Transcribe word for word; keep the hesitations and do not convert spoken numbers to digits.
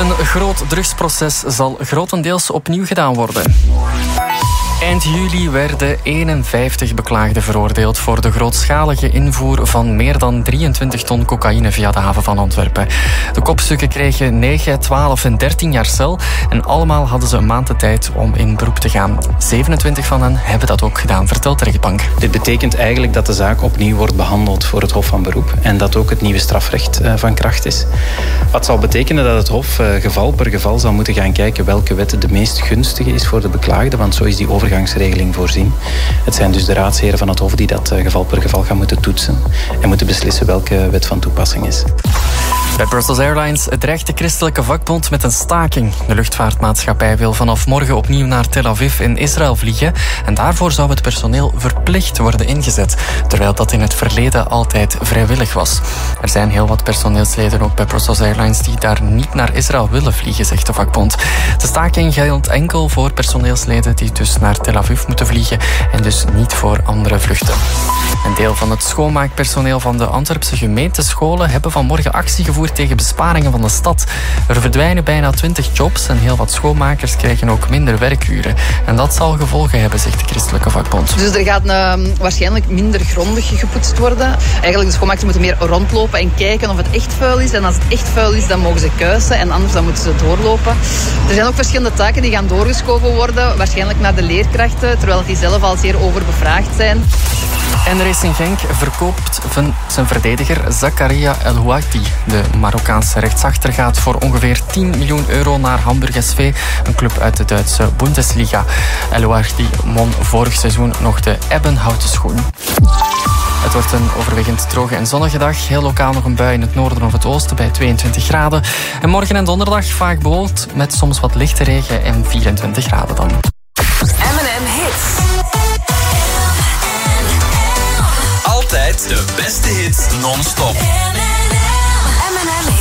Een groot drugsproces zal grotendeels opnieuw gedaan worden. Eind juli werden eenenvijftig beklaagden veroordeeld voor de grootschalige invoer van meer dan drieëntwintig ton cocaïne via de haven van Antwerpen. De kopstukken kregen negen, twaalf en dertien jaar cel en allemaal hadden ze een maand de tijd om in beroep te gaan. zevenentwintig van hen hebben dat ook gedaan, vertelt de rechtbank. Dit betekent eigenlijk dat de zaak opnieuw wordt behandeld voor het Hof van Beroep en dat ook het nieuwe strafrecht van kracht is. Wat zal betekenen dat het Hof geval per geval zal moeten gaan kijken welke wet de meest gunstige is voor de beklaagde, want zo is die overgangsregeling voorzien. Het zijn dus de raadsheren van het Hof die dat geval per geval gaan moeten toetsen en moeten beslissen welke wet van toepassing is. Bij Brussels Airlines dreigt de christelijke vakbond met een staking. De luchtvaartmaatschappij wil vanaf morgen opnieuw naar Tel Aviv in Israël vliegen en daarvoor zou het personeel verplicht worden ingezet, terwijl dat in het verleden altijd vrijwillig was. Er zijn heel wat personeelsleden ook bij Brussels Airlines die daar niet naar Israël willen vliegen, zegt de vakbond. De staking geldt enkel voor personeelsleden die dus naar Tel Aviv moeten vliegen en dus niet voor andere vluchten. Een deel van het schoonmaakpersoneel van de Antwerpse gemeentescholen hebben vanmorgen actie gevoerd tegen besparingen van de stad. Er verdwijnen bijna twintig jobs en heel wat schoonmakers krijgen ook minder werkuren. En dat zal gevolgen hebben, zegt de christelijke vakbond. Dus er gaat uh, waarschijnlijk minder grondig gepoetst worden. Eigenlijk de schoonmakers moeten meer rondlopen en kijken of het echt vuil is. En als het echt vuil is, dan mogen ze kuisen en anders dan moeten ze doorlopen. Er zijn ook verschillende taken die gaan doorgeschoven worden, waarschijnlijk naar de leerkrachten, terwijl die zelf al zeer overbevraagd zijn. En Racing Genk verkoopt van zijn verdediger Zakaria El Houati. De Marokkaanse rechtsachter gaat voor ongeveer tien miljoen euro naar Hamburg S V, een club uit de Duitse Bundesliga. El Houati won vorig seizoen nog de ebbenhouten schoen. Het wordt een overwegend droge en zonnige dag. Heel lokaal nog een bui in het noorden of het oosten bij tweeëntwintig graden. En morgen en donderdag vaak bewolkt met soms wat lichte regen en vierentwintig graden dan. M en M Hits. Altijd de beste hits non-stop. M en M